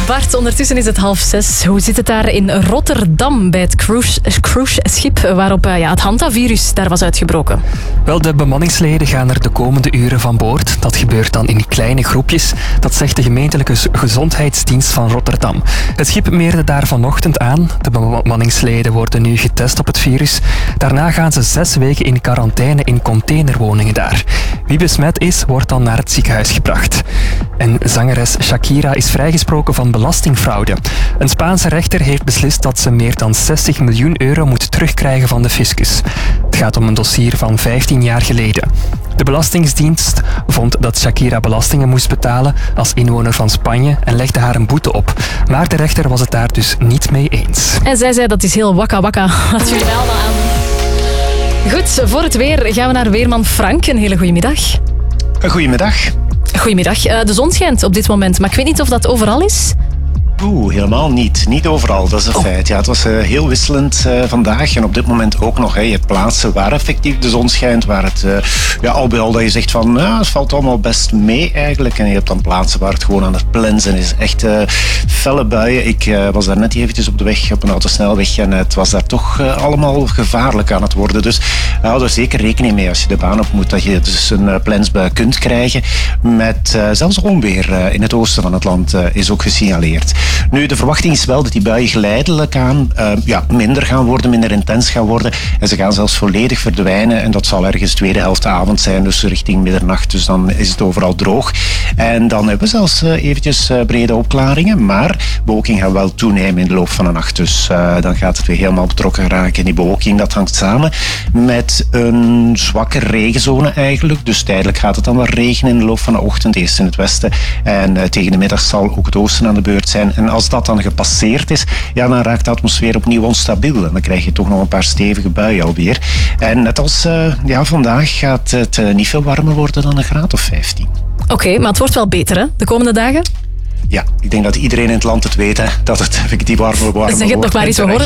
Bart, ondertussen is het 5:30. Hoe zit het daar in Rotterdam bij het cruiseschip waarop het hantavirus daar was uitgebroken? Wel, de bemanningsleden gaan er de komende uren van boord. Dat gebeurt dan in kleine groepjes. Dat zegt de gemeentelijke gezondheidsdienst van Rotterdam. Het schip meerde daar vanochtend aan. De bemanningsleden worden nu getest op het virus. Daarna gaan ze 6 weken in quarantaine in containerwoningen daar. Wie besmet is, wordt dan naar het ziekenhuis gebracht. En zangeres Shakira is vrijgesproken van belastingfraude. Een Spaanse rechter heeft beslist dat ze meer dan 60 miljoen euro moet terugkrijgen van de fiscus. Het gaat om een dossier van 15 jaar geleden. De Belastingdienst vond dat Shakira belastingen moest betalen als inwoner van Spanje en legde haar een boete op. Maar de rechter was het daar dus niet mee eens. En zij zei dat is heel wakka wakka. Laten we er allemaal aan. Goed, voor het weer gaan we naar weerman Frank. Een hele goede middag. Goedemiddag. Goedemiddag. De zon schijnt op dit moment, maar ik weet niet of dat overal is. Helemaal niet. Niet overal, dat is een feit. Ja, het was heel wisselend vandaag en op dit moment ook nog. Je hebt plaatsen waar effectief de zon schijnt, waar het al bij al dat je zegt van het valt allemaal best mee eigenlijk. En je hebt dan plaatsen waar het gewoon aan het plensen is. Echt felle buien. Ik was daar net eventjes op de weg, op een autosnelweg en het was daar toch allemaal gevaarlijk aan het worden. Dus hou er zeker rekening mee als je de baan op moet, dat je dus een plensbui kunt krijgen. Met zelfs onweer in het oosten van het land is ook gesignaleerd. Nu, de verwachting is wel dat die buien geleidelijk aan minder gaan worden, minder intens gaan worden. En ze gaan zelfs volledig verdwijnen. En dat zal ergens tweede helft avond zijn, dus richting middernacht. Dus dan is het overal droog. En dan hebben we zelfs eventjes brede opklaringen. Maar bewolking gaat wel toenemen in de loop van de nacht. Dus dan gaat het weer helemaal betrokken raken. En die bewolking, dat hangt samen met een zwakke regenzone eigenlijk. Dus tijdelijk gaat het dan wel regenen in de loop van de ochtend. Eerst in het westen. En tegen de middag zal ook het oosten aan de beurt zijn. En als dat dan gepasseerd is, dan raakt de atmosfeer opnieuw onstabiel. En dan krijg je toch nog een paar stevige buien alweer. En net als vandaag gaat het niet veel warmer worden dan een graad of 15. Oké, maar het wordt wel beter, hè, de komende dagen? Ja, ik denk dat iedereen in het land het weet, hè, dat het effectief warmer wordt. Zeg het nog maar eens, we horen